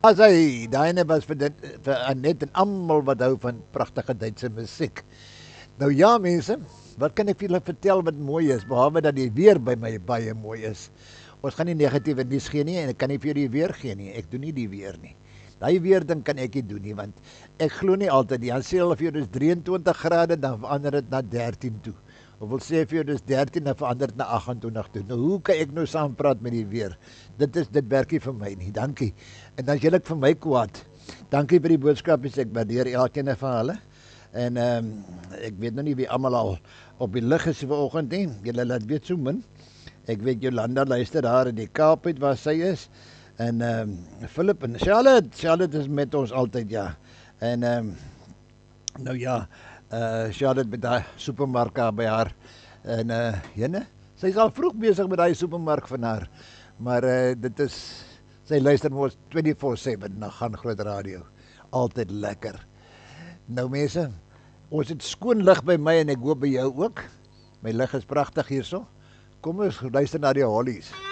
As hy, daai was vir Annette en almal wat hou van pragtige Duitse musiek. Nou ja mense, wat kan ek vir julle vertel wat mooi is, behalwe dat die weer by my baie mooi is. Ons gaan nie negatiewe nuus gee nie en ek kan nie vir julle die weer gee nie. Ek doen nie die weer nie. Daai weer ding kan ek nie doen nie want ek glo nie altyd nie. Dan sê hulle vir jou dis 23 grade dan verander dit na 13 toe. Of wil sê vir jou dis 13 en verander dit na 28 toe. Nou hoe kan ek nou saam praat met die weer? Dit werk nie vir my nie. Dankie. En dan julle vir my kwaad. Dankie vir die boodskapies. Ek waardeer elkeen van hulle. En ek weet nou nie wie almal al op die lig is vanoggend nie. Julle laat weet so min. Ek weet Jolanda luister daar in die Kaap uit waar sy is. En Philip en Charlotte is met ons altyd ja. En nou ja, Charlotte met daai supermark daar by haar. En jene, sy is al vroeg besig met daai supermark van haar. Maar dit is sy luister mos 24/7 na Gaan Groot Radio. Altyd lekker. Nou mense, ons het skoon lig by my en ek hoop by jou ook. My lig is pragtig hierso. Kom ons luister na die Hollies.